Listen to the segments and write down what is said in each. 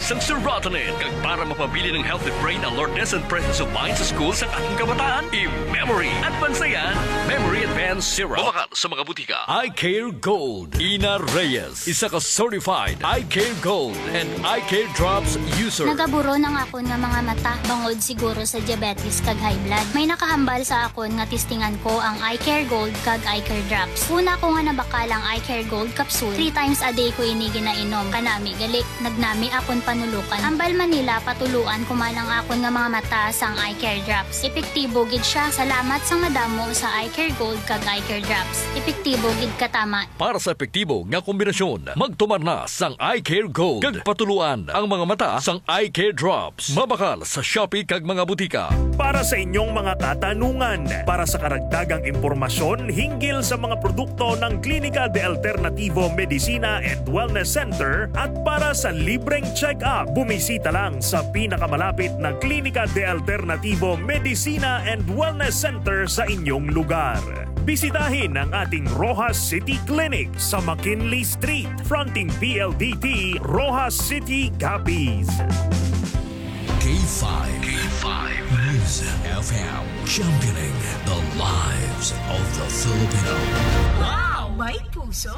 sang serotonin kag para mapabili ng healthy brain alertness and presence of mind sa school sa atong kabataan. I-Memory Advanceyan Memory Advance Syrup. Mabakal sa mga butika. I Care Gold. Ina Reyes, isa ka certified I Care Gold and I Care Drops user. Nagaburo ng akon nga mga mata bangod siguro sa diabetes kag high blood. May nakahambal sa akon nga testingan ko ang I Care Gold kag I Care Drops. Una ko nga nabakal ang I Care Gold capsule. 3 times a day ko ini ginainom. Kanami gali, nagnami akon panulukan. Ambal Manila patuluan kumanang akon nga mga mata sang I Care Drops. Epektibo gid siya. Salamat sang madamo sa I Care Gold kag I Care Drops. Epektibo gid katama. Para sa epektibo nga kombinasyon, magtumar na sang I Care Gold kag patuluan ang mga mata sang I Care Drops. Mabakal sa Shopee kag mga butika. Para sa inyong mga katanungan, para sa karagdagang impormasyon hinggil sa mga produkto ng Clínica de Alternativo Medicina and Wellness Center at para sa libreng check-up, bumisita lang sa pinakamalapit na Clínica de Alternativo Medicina and Wellness Center sa inyong lugar. Bisitahin ang ating Rojas City Clinic sa McKinley Street, fronting PLDT, Rojas City, Capiz. K5 News FM, championing the lives of the Filipino. Wow! May puso!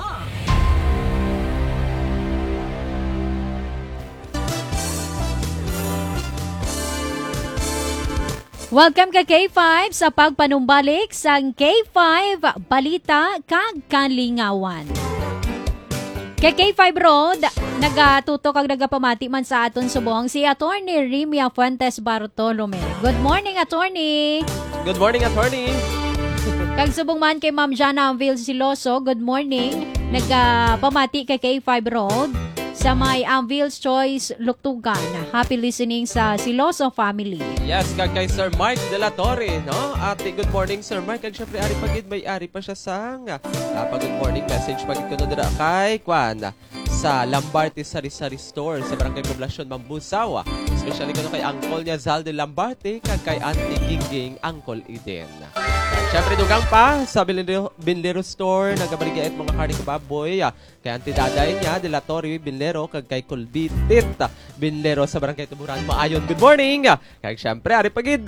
Welcome ka K5 sa pagpanumbalik sang K5 Balita kag Kalingawan. Kay K5 Road, nagatutok kag nagapamati man sa aton subong si Attorney Rimia Fuentes Bartolome. Good morning, Attorney! Good morning, Attorney! Kag subong man kay Ma'am Jana Anvil Siloso, good morning. Nagapamati kay K5 Road sa may Anvil's Choice Luktugan. Happy listening sa Siloso family. Yes, kay Sir Mike De La Torre, no? Ate, good morning, Sir Mike. Kag syempre, ari pagid, may ari pa siya sang good morning message pagid ko na kay Kwan sa Lambarte Sari-Sari Store sa Barangay Poblasyon, Mambusawa. Especially ko kay Uncle niya, Zalde Lambarte, kag kay Auntie Gingging, Uncle Eden. Siyempre, dugang pa sa Binlero Store, nagabaligaet mga karne kababoy. Kay Auntie Daday niya, De La Torre, Binlero, kag kay Kulbitit, Binlero sa Barangay Tuburan. Maayon, good morning! Kag siyempre, ari pagid.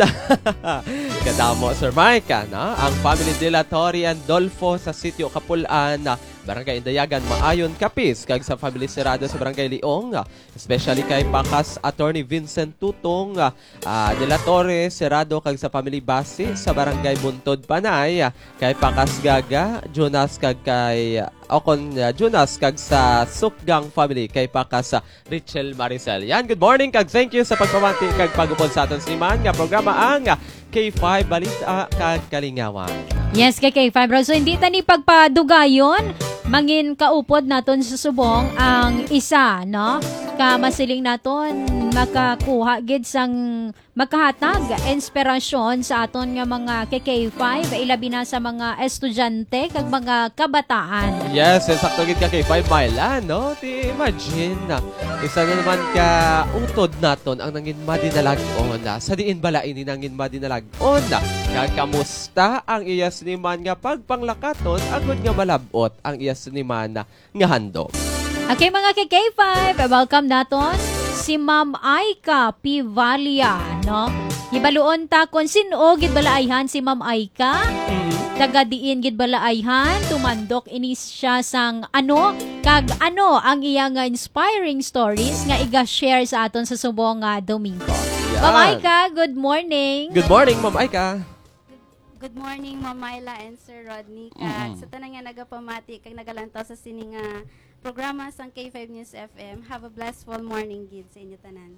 Kadamo, Sir Mike, na? Ang family De La Torre and Dolfo sa sitio Kapulan, Barangay Indayagan, Maayon, Capiz. Kag sa family Serrado sa Barangay Liong, especially kay Pakas Attorney Vincent Tutong, De La Torre, Serrado, kag sa family Basi sa Barangay Buntod, Panay, kay Pakas Gaga, Jonas, kag kay Jonas, kag sa Sukgang family, kay Pakas Richel Maricel. Yan, good morning, kag thank you sa pagpamanti kag pagupod sa aton siniman nga programa ang K5 Balita kag Kalingawan. Yes, kay K5 Road. So, hindi tani pagpadugayon, mangin kaupod naton sa subong ang isa, no? Kamasiling naton makakuha gid sang makahatag inspirasyon sa aton nga mga K5, ilabi na sa mga estudyante kag mga kabataan. Yes, sakto gid ka K5 Mylan, no? Ti imagine isa na naman ka utod naton ang nangin madinalagon sa diin balain ni nangin madinalagon. Kag kamusta ang iyas ni man nga pagpanglakaton agud nga malabot ang iyas ni man nga handog. Okay mga K5, welcome naton si Ma'am Aika Pivalia, no? Ibaluon ta kung sino gid balaayhan si Ma'am Aika. Taga diin gid balaayhan, tumandok inis siya sang kag ang iyang inspiring stories nga iga-share sa aton sa subong Domingo. Yeah. Ma'am Aika, good morning. Good morning, Ma'am Aika. Good morning, Ma'am Myla and Sir Rodney. Kag sa tanang nga nagapamati kag nagalantaw sa sining programa sang K5 News FM. Have a blessful morning, gid sa inyo tanan.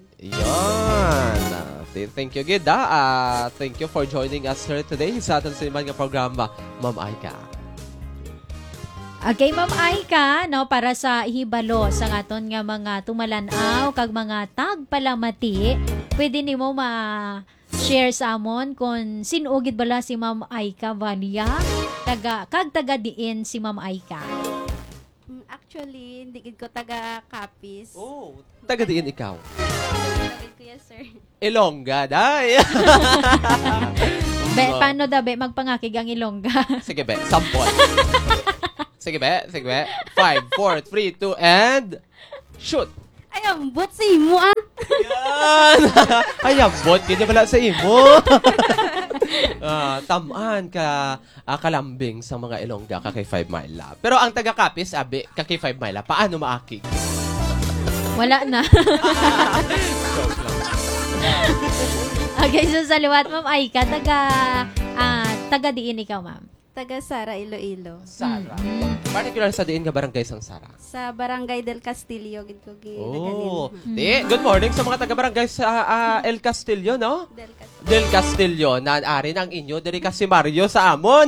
Yan. Thank you, gid. Thank you for joining us here today sa aton siniman nga programa, Ma'am Aika. Okay, Ma'am Aika, no, para sa hibalo sa aton nga mga tumalanaw kag mga tagpalamati, pwede nimo share sa amon kung sino gid bala si Ma'am Aika Valia, taga diin si Ma'am Aika. Actually, hindi gid ko taga Capiz. Oh, taga diin ikaw. Taga ko yes, sir. Ilongga, day. Paano daw magpangakig ang Ilongga? Sige be, sample. Sige be. 5, 4, 3, 2, and shoot. Ay, ambot si mo tamaan. Ay, ambot. Kanya pala sa imo. Tamaan ka kalambing sa mga Ilongga ka kay 5 Mile. Pero ang taga-Kapis, abi, ka kay 5 Mile, paano maakig? Wala na. Joke lang. Okay, so sa liwat, Ma'am Aika, taga diin ikaw, Ma'am. Taga Sara, Iloilo. Sara. Particular sa diin nga barangay sang Sara. Sa Barangay del Castillo, gid ko Oh. Good morning sa mga taga-barangay sa El Castillo, no? Del Castillo. Del Castillo, naari ng inyo, diri ka si Mario sa amon.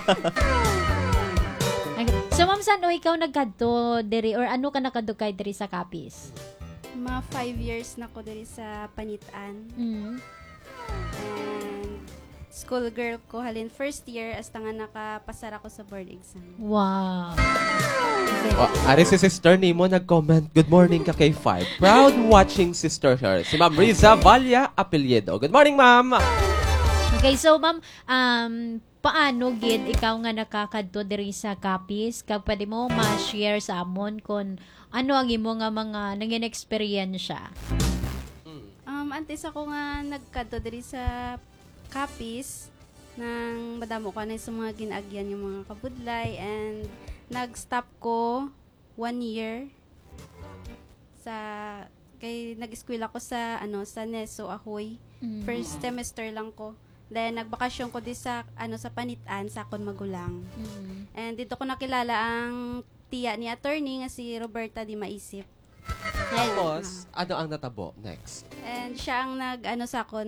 So, Ma'am, saan o ikaw nagkadto diri or ano ka nakadto kay diri sa Kapis? Mga 5 years na ko diri sa Panitan. Mm. And school girl ko halin first year hasta nga nakapasar ako sa board exam. Wow. Ari si sister ni mo nag-comment, good morning ka kay 5. Proud watching sister her. Si Ma'am Riza Valia Apelyedo. Good morning, Ma'am. Okay, so Ma'am, paano gid ikaw nga nakakadto diri sa Kapis? Kag pwede mo ma-share sa amon kung ano ang imo nga mga nangin experience. Antes ako nga nagkadto diri sa Kapis nang madamo ko na sa mga ginaagyan yung mga kabudlay and nag-stop ko 1 year sa kay nag-eskwela ako sa sa Neso Ahoy. First semester lang ko. Then nagbakasyon ko di sa sa Panitan sa akon magulang. And dito ko nakilala ang tiya ni attorney nga si Roberta Di Maisip. Tapos, ano ang natabo next? And siya ang sa ako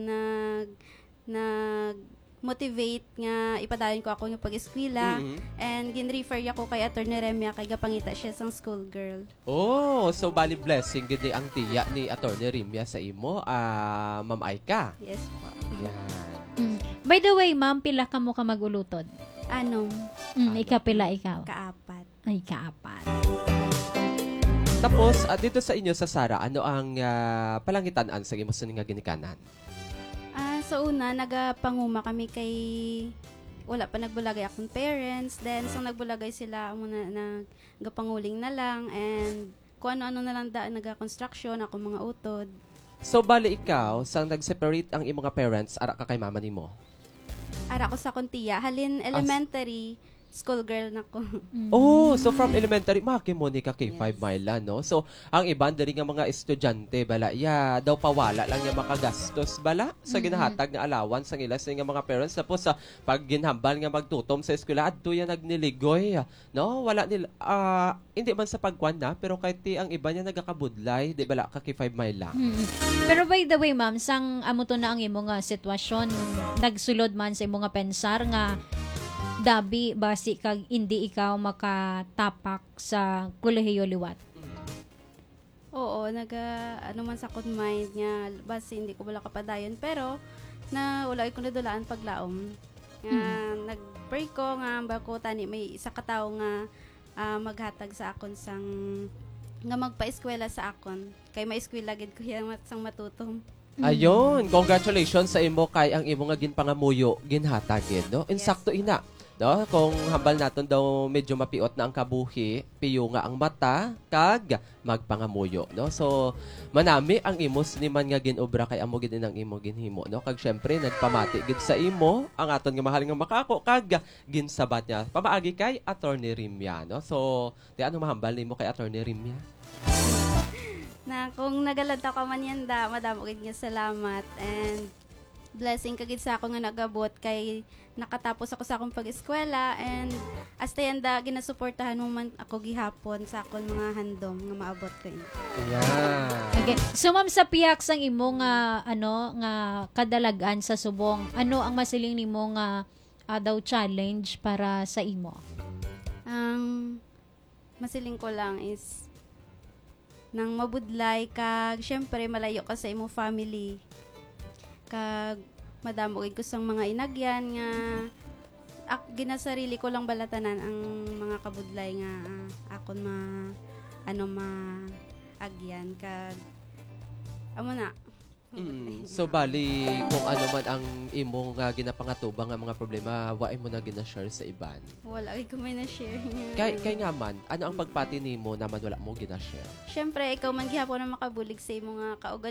nag-motivate nga ipadayon ko ako yung pag-eskwela. And gin-refer ako kay Attorney Remia kay gapangita siya sang school girl. Oh, so bali blessing gid ang tiya ni Attorney Remia sa imo, Ma'am Aika. Yes po. Yan. By the way, Ma'am, pila ka mo ka magulutod? Ikapila ikaw? Kaapat. Ay, kaapat. Tapos, dito sa inyo sa Sara, ano ang palangitan-an sa imo sa nga ginikanan? Sa una, nagapanguma kami kay wala pa nagbulagay akong parents. Then, so nagbulagay sila muna nagapanguling na lang. And kung ano-ano na lang naga-construction, ako mga utod. So, bali ikaw, sang nag-separate ang imong parents, ara ka kay mama nimo? Ara ko sa kontiya. Halin elementary, school girl na ko. Oh, so from elementary, makimoni ka kay 5 Mile, no? So, ang iban, dali nga mga estudyante, bala, daw pawala lang yung makagastos, bala, sa ginahatag nga allowance ang ilas nga mga parents. Tapos, sa pag ginhambal nga magtutom sa eskwela, adto yan nagniligoy, no? Wala nila, hindi man sa pagkwan na, pero kahit ang iba niya nagakabudlay, di bala, ka kay 5 Mile lang. Pero by the way, Ma'am, sang amo to na ang imo nga sitwasyon, nagsulod man sa imo nga pensar nga dabi basi kag hindi ikaw makatapak sa kolehiyo liwat. Oo, man sa akong mind nga basi hindi ko wala kapadayon pero na wala ko nadulaan paglaom. Nag-pray ko nga bako tani may isa ka tawo nga maghatag sa akon sang nga magpa-eskwela sa akon. Kay maeskwela gid ko yang sang matutom. Ayon, congratulations sa imo kay ang imo nga ginpangamuyo ginhatagin, no? Insakto ina. No, kung hambal naton daw medyo mapiot na ang kabuhi, piyo nga ang mata, kag magpangamuyo, no? So, manami ang imos ni man nga ginobra kay amo gid ang imo ginhimo, no? Kag syempre nagpamati gid sa imo ang aton nga mahal nga makako kag ginsabat niya. Pamaagi kay Attorney Remia, no? So, di ano mahambal nimo kay Attorney Remia? Na kung nagalanta ka man yan madamo gid nga salamat and blessing kagid sa ako nga nagabot kay nakatapos ako sa akong pag-eskwela and hasta yan ginasuportahan mo man ako gihapon sa akong mga handom nga maabot ko ini. Yeah. Okay. So Ma'am, sa piyak sang imo nga nga kadalagan sa subong, ano ang masiling nimo nga daw challenge para sa imo? Ang masiling ko lang is nang mabudlay kag syempre malayo ka sa imo family. Kag madamo gid ko sang mga inagyan nga ginasarili ko lang balatanan ang mga kabudlay nga akon agyan kag amo na. So bali kung ano man ang imong ginapangatubang nga mga problema, waay mo na gina-share sa iban. Wala ko may na-share. Kay nga man, ano ang pagpati nimo naman wala mo gina-share? Syempre ikaw man gihapon na makabulig sa imo nga kaugalingon